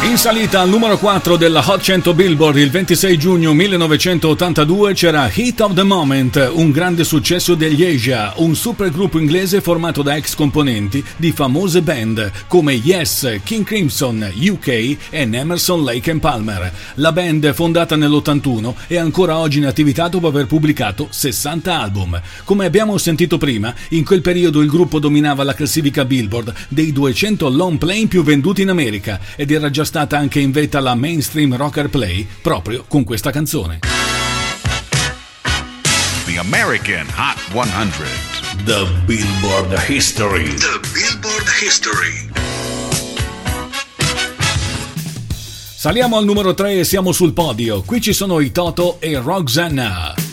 In salita al numero 4 della Hot 100 Billboard il 26 giugno 1982 c'era Heat of the Moment, un grande successo degli Asia, un supergruppo inglese formato da ex componenti di famose band come Yes, King Crimson, UK e Emerson, Lake and Palmer. La band, fondata nell'81, è ancora oggi in attività dopo aver pubblicato 60 album. Come abbiamo sentito prima, in quel periodo il gruppo dominava la classifica Billboard dei 200 long play più venduti in America ed era già stata anche in vetta alla Mainstream Rocker Play proprio con questa canzone. The American Hot 100. The Billboard History. The Billboard History. Saliamo al numero 3 e siamo sul podio. Qui ci sono i Toto e Roxanna.